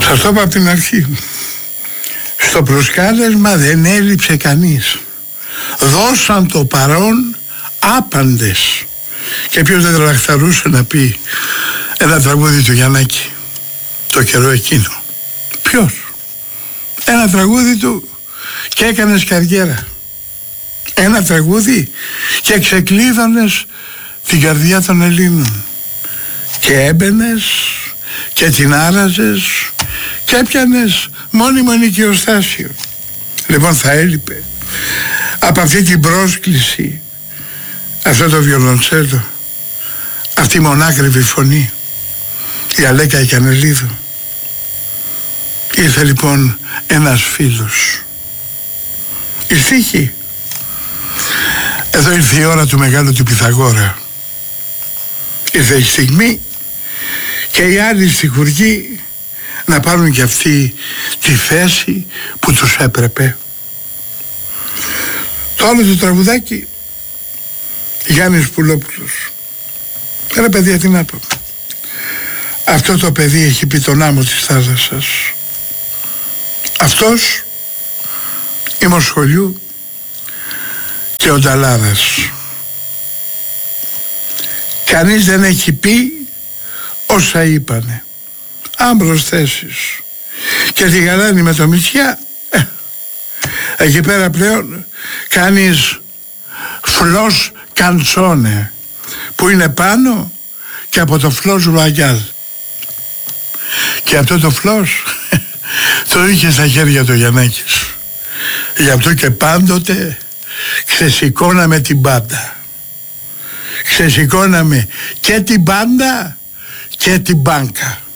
Σας το είπα από την αρχή. Στο προσκάλεσμα δεν έλειψε κανείς. Δώσαν το παρόν άπαντες. Και ποιος δεν τραχταρούσε να πει ένα τραγούδι του Γιαννάκη το καιρό εκείνο? Ποιος? Ένα τραγούδι του και έκανες καριέρα. Ένα τραγούδι και ξεκλείδωνες την καρδιά των Ελλήνων. Και έμπαινες και την άραζες και έπιανες μόνιμο νοικιοστάσιο. Λοιπόν, θα έλειπε από αυτή την πρόσκληση αυτό το βιολοντσέλο, αυτή η μονάκριβη φωνή, η Αλέκα Ικανελίδου. Ήρθε λοιπόν ένας φίλος. Η στίχη. Εδώ ήρθε η ώρα του μεγάλου του Πυθαγόρα. Ήρθε η στιγμή και οι άλλοι στιχουργοί να πάρουν και αυτοί τη θέση που τους έπρεπε. Το άλλο το τραγουδάκι, Γιάννης Πουλόπουλος. Ρε παιδιά, τι να πω. Αυτό το παιδί έχει πει τον άμμο της θάλασσας. Αυτός η Μοσχολιού και ο Νταλάρας. Κανείς δεν έχει πει όσα είπανε. Αν προσθέσεις και τη Γαλάνη με το Μητσιά, εκεί πέρα πλέον κάνεις φλός καντσόνε που είναι πάνω και από το φλός ρουαγιάλ. Και αυτό το φλός το είχε στα χέρια του Γιαννάκης. Γι' αυτό και πάντοτε ξεσηκώναμε την μπάντα. Ξεσηκώναμε και την μπάντα και την μπάνκα.